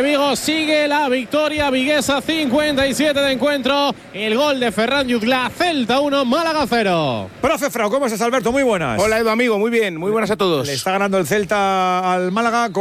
de Vigo. Sigue la victoria viguesa, 57 de encuentro. El gol de Ferran Jutgla, Celta 1, Málaga 0. Profe Frau, ¿cómo estás, Alberto? Muy buenas. Hola, Edu, amigo. Muy bien. Muy buenas a todos. Le está ganando el Celta al Málaga